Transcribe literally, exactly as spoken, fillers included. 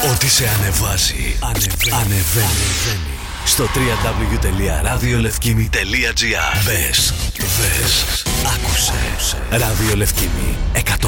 Ό,τι σε ανεβάζει, ανεβαίνει. ανεβαίνει. ανεβαίνει. Στο double-u double-u double-u τελεία ραδιολευκήμι τελεία τζι άρ. Μπες, δες, άκουσε. Ραδιολευκήμι εκατό